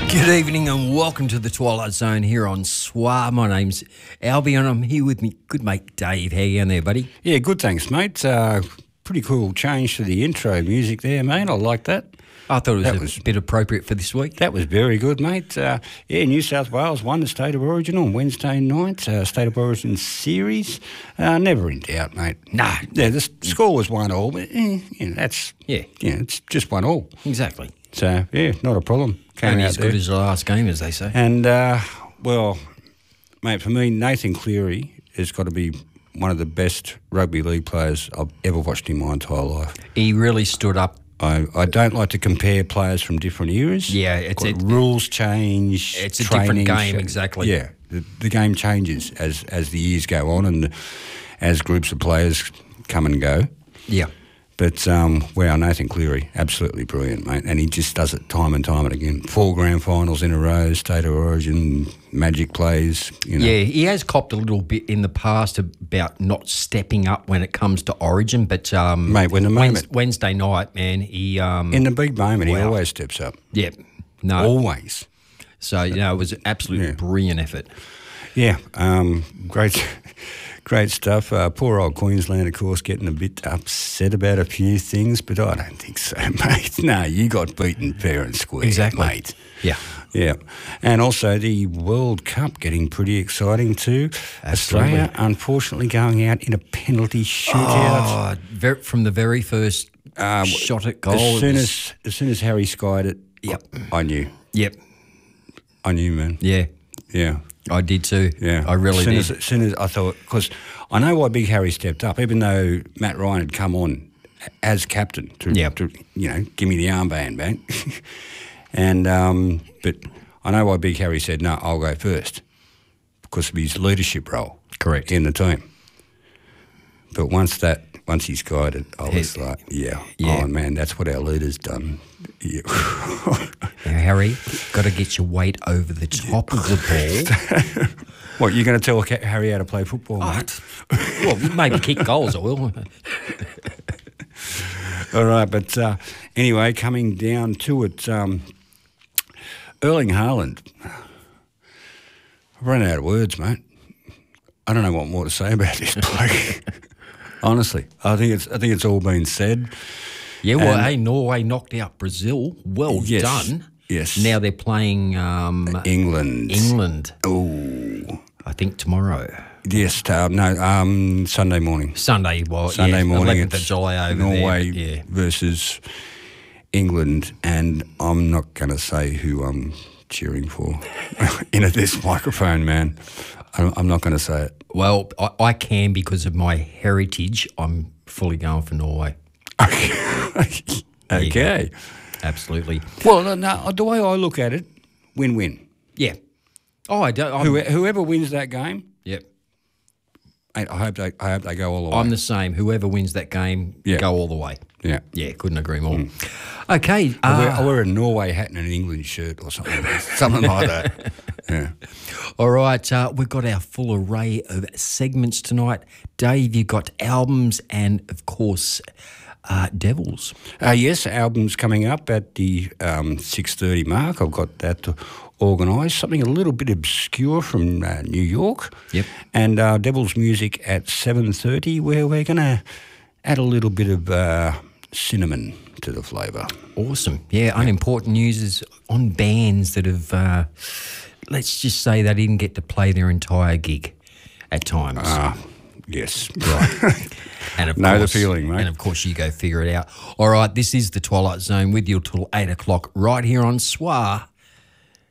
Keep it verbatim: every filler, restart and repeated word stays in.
Good evening and welcome to the Twilight Zone here on S W A. My name's Albie and I'm here with me good mate Dave. How you going there, buddy? Yeah, good, thanks, mate. Uh, pretty cool change to the intro music there, mate. I like that. I thought it was That a was- bit appropriate for this week. That was very good, mate. Uh, yeah, New South Wales won the State of Origin on Wednesday night, uh, State of Origin series. Uh, never in doubt, mate. No. Yeah, the s- score was one all, but eh, you know, that's, Yeah. you know, it's just one all. Exactly. So, yeah, not a problem. Came Only out as there. good as the last game, as they say. And, uh, well, mate, for me, Nathan Cleary has got to be one of the best rugby league players I've ever watched in my entire life. He really stood up. I, I don't like to compare players from different eras. Yeah, it's Got a- rules change. It's a different training game, cha- exactly. Yeah, the, the game changes as as the years go on and as groups of players come and go. Yeah. But um, wow, Nathan Cleary, absolutely brilliant, mate, and he just does it time and time and again. Four grand finals in a row, State of Origin, magic plays. You know. Yeah, he has copped a little bit in the past about not stepping up when it comes to Origin, but um, Mate, when the Wednes- moment- Wednesday night, man, he um, In the big moment, he Wow. always steps up. yeah, no, Always. so you know it was an absolute Yeah. brilliant effort. Yeah, um, great, great stuff. Uh, poor old Queensland, of course, getting a bit upset about a few things, but I don't think so, mate. No, you got beaten fair and square, Exactly. mate. Yeah. Yeah, and also the World Cup getting pretty exciting too. Absolutely. Australia, unfortunately, going out in a penalty shootout. Oh, ver- from the very first Um, shot at goal. as it soon was- as as soon as Harry skied it, Yep. I knew, Yep. I knew, man. Yeah. Yeah. I did too. Yeah, I really as soon did. As, as soon as I thought, because I know why Big Harry stepped up, even though Matt Ryan had come on as captain to, Yep. to you know, give me the armband, man. and um, but I know why Big Harry said no, I'll go first because of his leadership role, Correct. in the team. But once that, once he's guided, I was He- like, yeah, Yeah. oh man, that's what our leader's done. Yeah. Now, Harry, got to get your weight over the top of the ball. What, you're going to tell Ca- Harry how to play football, Oh, mate? well, maybe kick goals, I will. All right, but uh, anyway, coming down to it, um, Erling Haaland. I've run out of words, mate. I don't know what more to say about this bloke. Honestly, I think it's I think it's all been said. Yeah, well, And- hey, Norway knocked out Brazil. Well Yes, done. yes. Now they're playing um, England. England, Oh, I think, tomorrow. yes. Uh, no, um, Sunday morning. Sunday, well, Sunday yeah, morning. eleventh of it's July over Norway there. Yeah. versus England, and I'm not going to say who I'm cheering for into this microphone, man. I'm, I'm not going to say it. Well, I, I can because of my heritage. I'm fully going for Norway. Okay. okay. Absolutely. Well, no, no, the way I look at it, win-win. Yeah. Oh, I don't. I'm, Who, whoever wins that game, yep. mate, I hope they, I hope they go all the way. I'm the same. Whoever wins that game, Yeah. go all the way. yeah. Yeah, couldn't agree more. Okay. I wear, Uh, I wear a Norway hat and an England shirt or something, something like that. Yeah. all right. Uh, we've got our full array of segments tonight. Dave, you've got albums and, of course, uh, Devils. Uh, yes, album's coming up at the um, six thirty mark. I've got that to organise. Something a little bit obscure from uh, New York. Yep. And uh, Devil's Music at seven thirty, where we're going to add a little bit of uh, cinnamon to the flavour. Awesome. Yeah, unimportant news is on bands that have, uh, let's just say they didn't get to play their entire gig at times. Ah, yes. Right. And of Know the course, feeling, mate. And of course, you go figure it out. All right, this is the Twilight Zone with you till eight o'clock right here on S W A